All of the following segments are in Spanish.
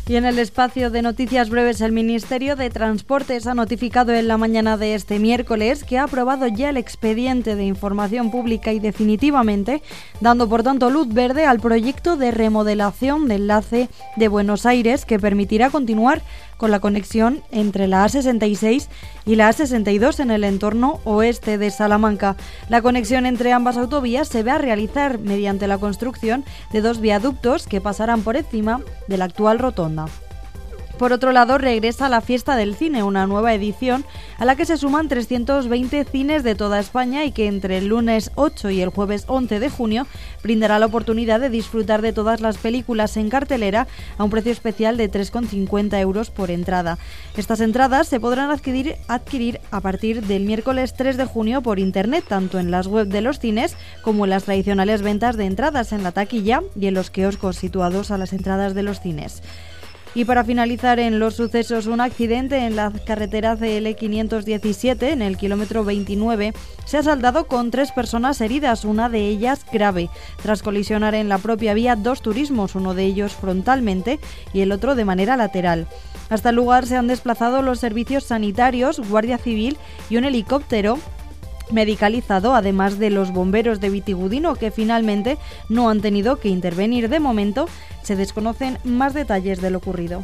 Y en el espacio de noticias breves, el Ministerio de Transportes ha notificado en la mañana de este miércoles que ha aprobado ya el expediente de información pública y definitivamente dando por tanto luz verde al proyecto de remodelación del enlace de Buenos Aires que permitirá continuar con la conexión entre la A66 y la A62 en el entorno oeste de Salamanca. La conexión entre ambas autovías se va a realizar mediante la construcción de 2 viaductos que pasarán por encima de la actual rotonda. Por otro lado, regresa la Fiesta del Cine, una nueva edición a la que se suman 320 cines de toda España y que entre el lunes 8 y el jueves 11 de junio brindará la oportunidad de disfrutar de todas las películas en cartelera a un precio especial de 3,50 euros por entrada. Estas entradas se podrán adquirir a partir del miércoles 3 de junio por internet, tanto en las webs de los cines como en las tradicionales ventas de entradas en la taquilla y en los kioscos situados a las entradas de los cines. Y para finalizar en los sucesos, un accidente en la carretera CL517, en el kilómetro 29, se ha saldado con 3 personas heridas, una de ellas grave, tras colisionar en la propia vía 2 turismos, uno de ellos frontalmente y el otro de manera lateral. Hasta el lugar se han desplazado los servicios sanitarios, Guardia Civil y un helicóptero medicalizado, además de los bomberos de Vitigudino, que finalmente no han tenido que intervenir. De momento se desconocen más detalles de lo ocurrido.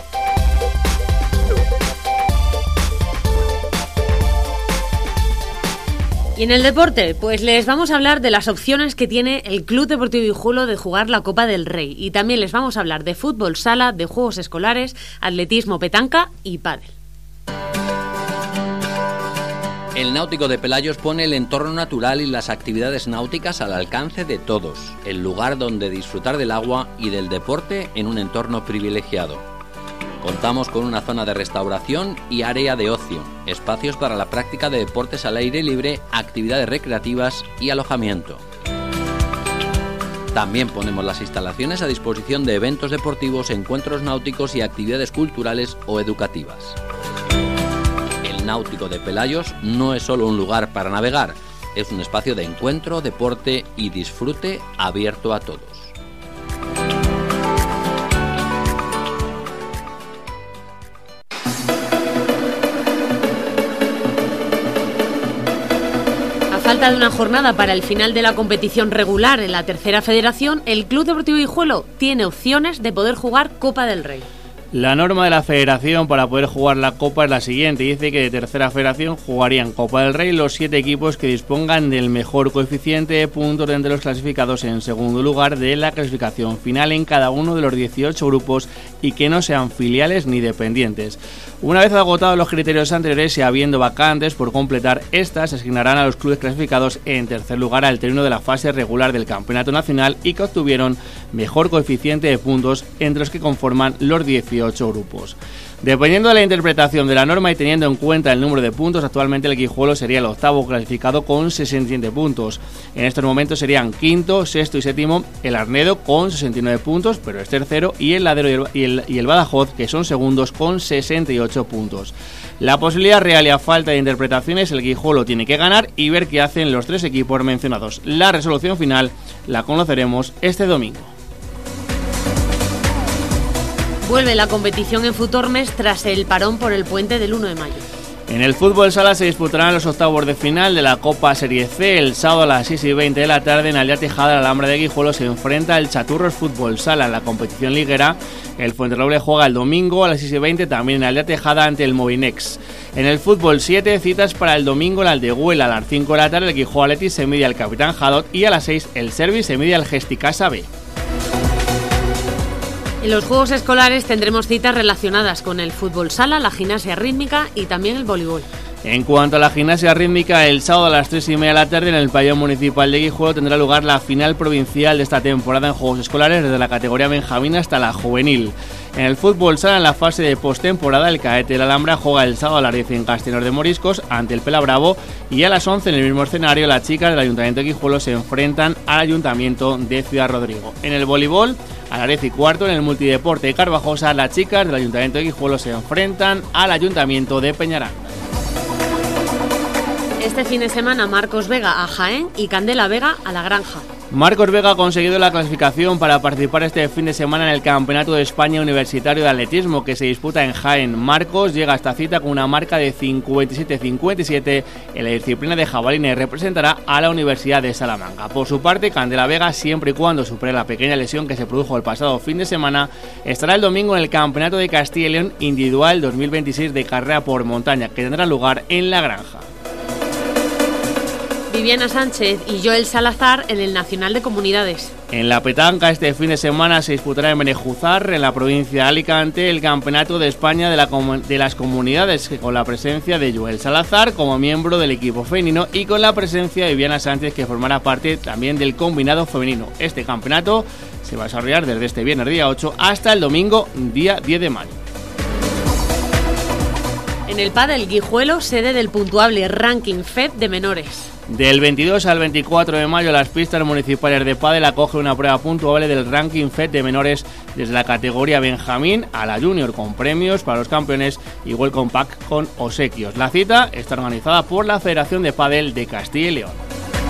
Y en el deporte, pues les vamos a hablar de las opciones que tiene el Club Deportivo Guijuelo de jugar la Copa del Rey. Y también les vamos a hablar de fútbol sala, de juegos escolares, atletismo, petanca y pádel. El Náutico de Pelayos pone el entorno natural y las actividades náuticas al alcance de todos, el lugar donde disfrutar del agua y del deporte en un entorno privilegiado. Contamos con una zona de restauración y área de ocio, espacios para la práctica de deportes al aire libre, actividades recreativas y alojamiento. También ponemos las instalaciones a disposición de eventos deportivos, encuentros náuticos y actividades culturales o educativas. El Náutico de Pelayos no es solo un lugar para navegar, es un espacio de encuentro, deporte y disfrute abierto a todos. A falta de una jornada para el final de la competición regular en la tercera federación, el Club Deportivo Guijuelo tiene opciones de poder jugar Copa del Rey. La norma de la federación para poder jugar la Copa es la siguiente. Dice que de tercera federación jugarían Copa del Rey los 7 equipos que dispongan del mejor coeficiente de puntos entre los clasificados en segundo lugar de la clasificación final en cada uno de los 18 grupos y que no sean filiales ni dependientes. Una vez agotados los criterios anteriores y habiendo vacantes por completar, estas se asignarán a los clubes clasificados en tercer lugar al término de la fase regular del Campeonato Nacional y que obtuvieron mejor coeficiente de puntos entre los que conforman los 18 grupos. Dependiendo de la interpretación de la norma y teniendo en cuenta el número de puntos, actualmente el Guijuelo sería el octavo clasificado con 67 puntos. En estos momentos serían quinto, sexto y séptimo el Arnedo con 69 puntos, pero es tercero, y el Ladero y el Badajoz, que son segundos con 68 puntos. La posibilidad real y a falta de interpretaciones, el Guijuelo tiene que ganar y ver qué hacen los 3 equipos mencionados. La resolución final la conoceremos este domingo. Vuelve la competición en Futormes tras el parón por el puente del 1 de mayo. En el fútbol sala se disputarán los octavos de final de la Copa Serie C. El sábado a las 6:20 de la tarde en Aldea Tejada, la Alhambra de Guijuelo se enfrenta al Chaturros Fútbol Sala. En la competición liguera, el Fuenterroble juega el domingo a las 6:20 también en Aldea Tejada ante el Movinex. En el fútbol 7, citas para el domingo en la Aldehuela. A las 5 de la tarde el Guijuelo Athletic se mide al Capitán Haddock y a las 6 el Servi se mide al Gesticasa B. En los Juegos Escolares tendremos citas relacionadas con el fútbol sala, la gimnasia rítmica y también el voleibol. En cuanto a la gimnasia rítmica, el sábado a las 3:30 de la tarde en el pabellón municipal de Guijuelo tendrá lugar la final provincial de esta temporada en Juegos Escolares desde la categoría benjamín hasta la juvenil. En el fútbol sala, en la fase de postemporada, el Cadete de la Alhambra juega el sábado a las 10 en Castellón de Moriscos ante el Pela Bravo y a las 11 en el mismo escenario las chicas del Ayuntamiento de Guijuelo se enfrentan al Ayuntamiento de Ciudad Rodrigo. En el voleibol, a las 10:15 en el Multideporte de Carvajosa, las chicas del Ayuntamiento de Guijuelo se enfrentan al Ayuntamiento de Peñaranda. Este fin de semana Marcos Vega a Jaén y Candela Vega a La Granja. Marcos Vega ha conseguido la clasificación para participar este fin de semana en el Campeonato de España Universitario de Atletismo que se disputa en Jaén. Marcos llega a esta cita con una marca de 57-57 en la disciplina de jabalina y representará a la Universidad de Salamanca. Por su parte, Candela Vega, siempre y cuando supere la pequeña lesión que se produjo el pasado fin de semana, estará el domingo en el Campeonato de Castilla y León Individual 2026 de carrera por montaña que tendrá lugar en La Granja. Viviana Sánchez y Joel Salazar en el Nacional de Comunidades. En la petanca este fin de semana se disputará en Benejúzar, en la provincia de Alicante, el Campeonato de España de las Comunidades, con la presencia de Joel Salazar como miembro del equipo femenino y con la presencia de Viviana Sánchez, que formará parte también del combinado femenino. Este campeonato se va a desarrollar desde este viernes día 8 hasta el domingo día 10 de mayo. En el pádel Guijuelo, sede del puntuable Ranking FED de menores. Del 22 al 24 de mayo, las pistas municipales de pádel acogen una prueba puntuable del Ranking FED de menores desde la categoría Benjamín a la Junior, con premios para los campeones y Welcome Pack con obsequios. La cita está organizada por la Federación de Pádel de Castilla y León.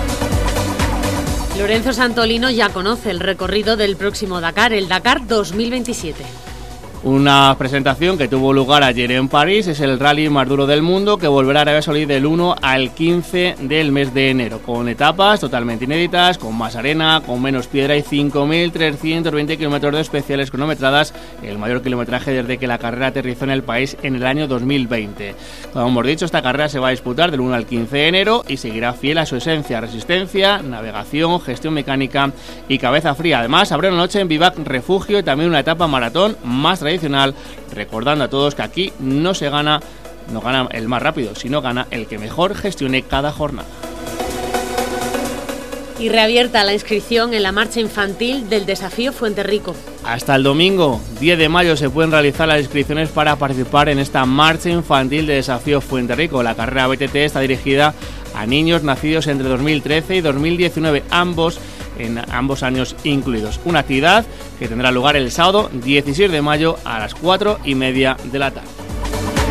Lorenzo Santolino ya conoce el recorrido del próximo Dakar, el Dakar 2027. Una presentación que tuvo lugar ayer en París, es el rally más duro del mundo que volverá a Arabia Saudí del 1 al 15 del mes de enero, con etapas totalmente inéditas, con más arena, con menos piedra y 5.320 kilómetros de especiales cronometradas, el mayor kilometraje desde que la carrera aterrizó en el país en el año 2020. Como hemos dicho, esta carrera se va a disputar del 1 al 15 de enero y seguirá fiel a su esencia: resistencia, navegación, gestión mecánica y cabeza fría. Además, habrá una noche en Vivac Refugio y también una etapa maratón más tradicional, recordando a todos que aquí no gana el más rápido, sino gana el que mejor gestione cada jornada. Y reabierta la inscripción en la marcha infantil del Desafío Fuenterrico. Hasta el domingo 10 de mayo se pueden realizar las inscripciones para participar en esta marcha infantil de Desafío Fuenterrico. La carrera BTT está dirigida a niños nacidos entre 2013 y 2019, en ambos años incluidos. Una actividad que tendrá lugar el sábado 16 de mayo a las 4:30 de la tarde.